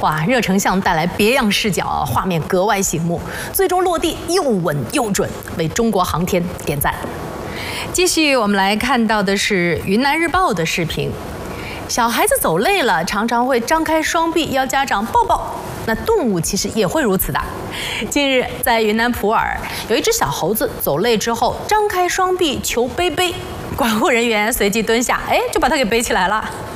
哇，热成像带来别样视角，画面格外醒目，最终落地又稳又准，为中国航天点赞。继续，我们来看到的是云南日报的视频。小孩子走累了，常常会张开双臂要家长抱抱。那动物其实也会如此的。近日，在云南普洱，有一只小猴子走累之后，张开双臂求背背，管护人员随即蹲下，就把它给背起来了。